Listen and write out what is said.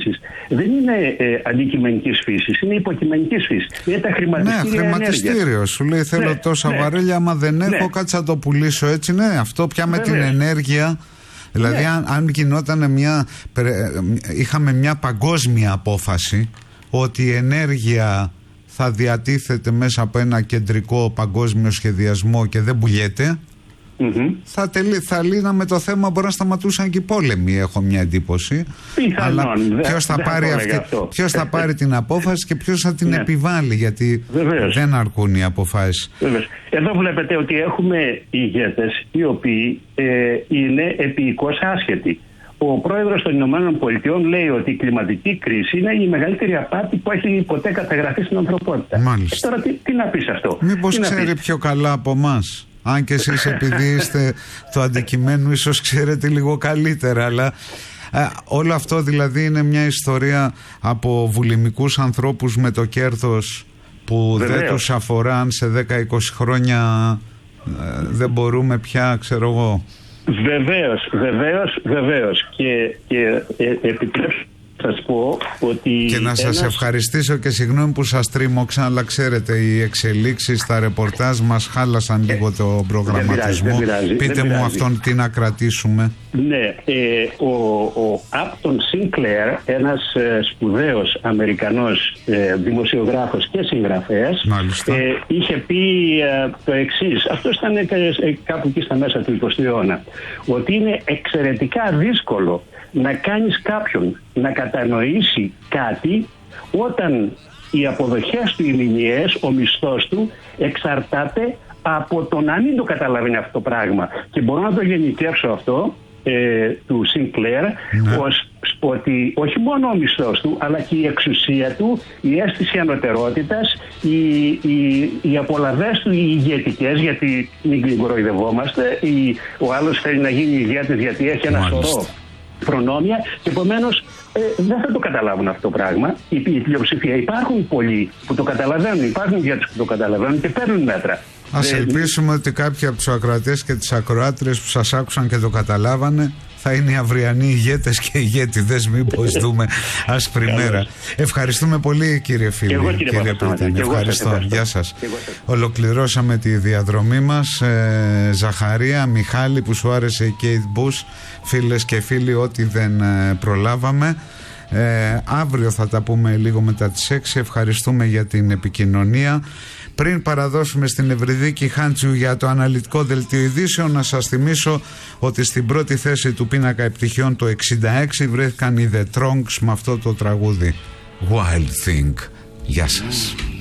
κυβέρνησης δεν είναι αντικειμενικής φύσης, είναι υποκειμενικής φύσης. Είναι τα χρηματιστήρια. Ναι, χρηματιστήριο. Σου λέει θέλω τόσα βαρέλια, άμα δεν έχω, κάτσε να το πουλήσω έτσι. Ναι, αυτό πια με την ενέργεια. Δηλαδή, αν γινόταν είχαμε μια παγκόσμια απόφαση ότι η ενέργεια θα διατίθεται μέσα από ένα κεντρικό παγκόσμιο σχεδιασμό και δεν πουλιέται, θα λύναμε το θέμα, μπορεί να σταματούσαν και οι πόλεμοι, έχω μια εντύπωση. Αλλά ποιος θα πάρει την απόφαση και ποιος θα την επιβάλλει, γιατί δεν αρκούν οι αποφάσεις. Εδώ βλέπετε ότι έχουμε ηγέτες οι οποίοι είναι επικώς άσχετοι. Ο πρόεδρος των Ηνωμένων Πολιτειών λέει ότι η κλιματική κρίση είναι η μεγαλύτερη απάτη που έχει ποτέ καταγραφεί στην ανθρωπότητα. Μάλιστα. Τώρα τι να πεις αυτό? Μήπως ξέρει πιο καλά από εμάς? Αν και εσείς επειδή είστε το αντικειμένο ίσως ξέρετε λίγο καλύτερα, αλλά όλο αυτό δηλαδή είναι μια ιστορία από βουλημικούς ανθρώπους με το κέρδος που δεν τους αφορά αν σε 10-20 χρόνια δεν μπορούμε πια, ξέρω εγώ. Βεβαίως. Και επιτρέψτε να σας πω ότι... Και να σας ευχαριστήσω και συγγνώμη που σας τρίμωξα, αλλά ξέρετε οι εξελίξεις στα ρεπορτάζ μας χάλασαν λίγο το προγραμματισμό. Πείτε μου αυτόν τι να κρατήσουμε. Ναι, ο Upton Sinclair, ένας σπουδαίος Αμερικανός δημοσιογράφος και συγγραφέας, είχε πει το εξής. Αυτό ήταν κάπου εκεί στα μέσα του 20ου αιώνα, ότι είναι εξαιρετικά δύσκολο να κάνεις κάποιον να κατανοήσει κάτι όταν οι αποδοχές του, οι μηνιαίες, ο μισθός του εξαρτάται από το να μην το καταλαβαίνει αυτό το πράγμα. Και μπορώ να το γενικεύσω αυτό του Sinclair ως ότι όχι μόνο ο μισθός του, αλλά και η εξουσία του, η αίσθηση ανωτερότητας, οι απολαβές του, οι ηγετικές, γιατί μην κοροϊδευόμαστε, ο άλλος θέλει να γίνει ηγέτης γιατί έχει ένα σωρό προνόμια και επομένως δεν θα το καταλάβουν αυτό το πράγμα. Η πλειοψηφία, υπάρχουν πολλοί που το καταλαβαίνουν, υπάρχουν ηγέτες που το καταλαβαίνουν και παίρνουν μέτρα. Ας ελπίσουμε ότι κάποιοι από τους ακροατές και τις ακροάτριες που σας άκουσαν και το καταλάβανε θα είναι οι αυριανοί ηγέτες και ηγέτιδες, μήπως δούμε άσπρη μέρα. Ευχαριστούμε πολύ κύριε φίλε. Κύριε Πλούτιν, ευχαριστώ. Γεια σας. Ολοκληρώσαμε τη διαδρομή μας. Ζαχαρία, Μιχάλη που σου άρεσε η Kate Bush, φίλες και φίλοι, ό,τι δεν προλάβαμε. Αύριο θα τα πούμε λίγο μετά τις 6. Ευχαριστούμε για την επικοινωνία. Πριν παραδώσουμε στην Ευρυδίκη Χάντσιου για το αναλυτικό δελτίο ειδήσεων, να σας θυμίσω ότι στην πρώτη θέση του πίνακα επιτυχιών το 66 βρέθηκαν οι The Trongs με αυτό το τραγούδι Wild Thing. Γεια σας.